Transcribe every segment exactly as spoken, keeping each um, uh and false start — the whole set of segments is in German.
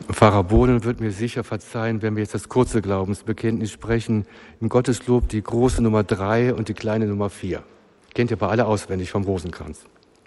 Pfarrer Bohnen wird mir sicher verzeihen, wenn wir jetzt das kurze Glaubensbekenntnis sprechen. Im Gotteslob die große Nummer drei und die kleine Nummer vier. Kennt ihr aber alle auswendig vom Rosenkranz.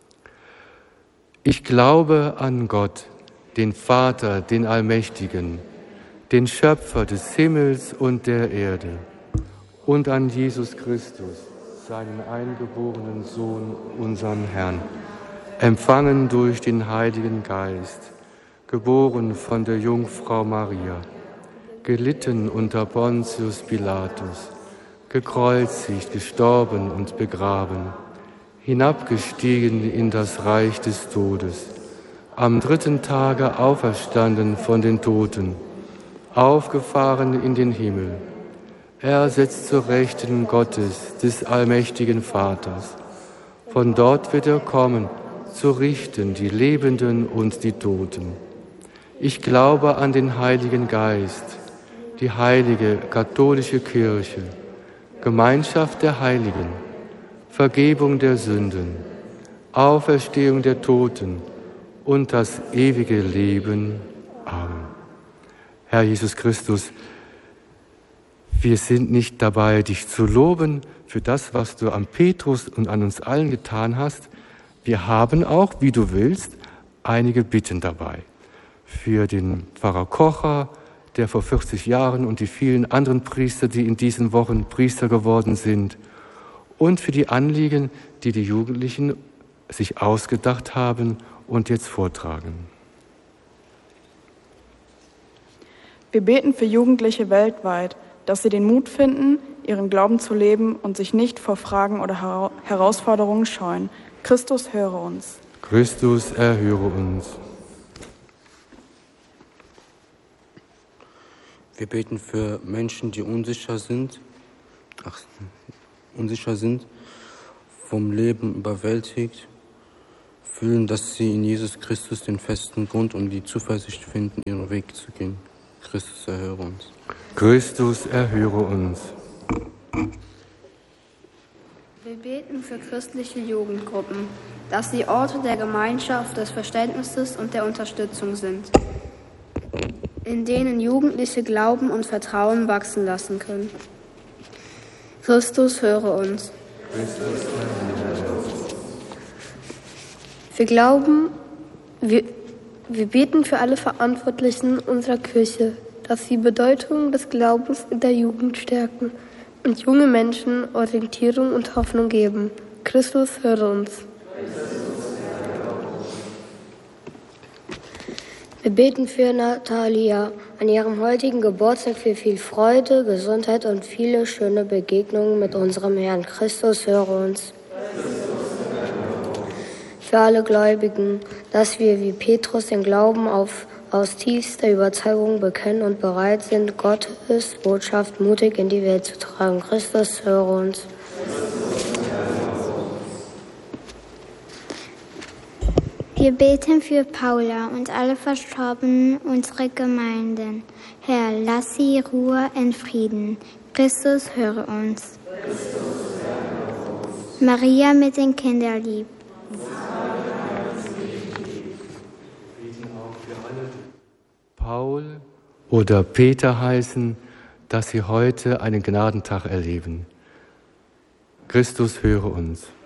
Ich glaube an Gott, den Vater, den Allmächtigen, den Schöpfer des Himmels und der Erde, und an Jesus Christus, seinen eingeborenen Sohn, unseren Herrn, empfangen durch den Heiligen Geist, geboren von der Jungfrau Maria, gelitten unter Pontius Pilatus, gekreuzigt, gestorben und begraben, hinabgestiegen in das Reich des Todes, am dritten Tage auferstanden von den Toten, aufgefahren in den Himmel. Er sitzt zur Rechten Gottes, des allmächtigen Vaters. Von dort wird er kommen, zu richten die Lebenden und die Toten. Ich glaube an den Heiligen Geist, die heilige katholische Kirche, Gemeinschaft der Heiligen, Vergebung der Sünden, Auferstehung der Toten und das ewige Leben. Amen. Herr Jesus Christus, wir sind nicht dabei, dich zu loben für das, was du an Petrus und an uns allen getan hast. Wir haben auch, wie du willst, einige Bitten dabei. Für den Pfarrer Kocher, der vor vierzig Jahren, und die vielen anderen Priester, die in diesen Wochen Priester geworden sind. Und für die Anliegen, die die Jugendlichen sich ausgedacht haben und jetzt vortragen. Wir beten für Jugendliche weltweit, dass sie den Mut finden, ihren Glauben zu leben und sich nicht vor Fragen oder Herausforderungen scheuen. Christus, höre uns. Christus, erhöre uns. Wir beten für Menschen, die unsicher sind, ach, unsicher sind, vom Leben überwältigt, fühlen, dass sie in Jesus Christus den festen Grund und die Zuversicht finden, ihren Weg zu gehen. Christus, erhöre uns. Christus, erhöre uns. Wir beten für christliche Jugendgruppen, dass sie Orte der Gemeinschaft, des Verständnisses und der Unterstützung sind, in denen Jugendliche Glauben und Vertrauen wachsen lassen können. Christus, höre uns. Christus, erhöre uns. Wir glauben, wir, wir beten für alle Verantwortlichen unserer Kirche, dass sie die Bedeutung des Glaubens in der Jugend stärken und junge Menschen Orientierung und Hoffnung geben. Christus, höre uns. Wir beten für Natalia an ihrem heutigen Geburtstag für viel Freude, Gesundheit und viele schöne Begegnungen mit unserem Herrn. Christus, höre uns. Für alle Gläubigen, dass wir wie Petrus den Glauben auf, aus tiefster Überzeugung bekennen und bereit sind, Gottes Botschaft mutig in die Welt zu tragen. Christus, höre uns. Wir beten für Paula und alle Verstorbenen unserer Gemeinden. Herr, lass sie Ruhe in Frieden. Christus, höre uns. Maria mit den Kindern lieb. Paul oder Peter heißen, dass sie heute einen Gnadentag erleben. Christus, höre uns.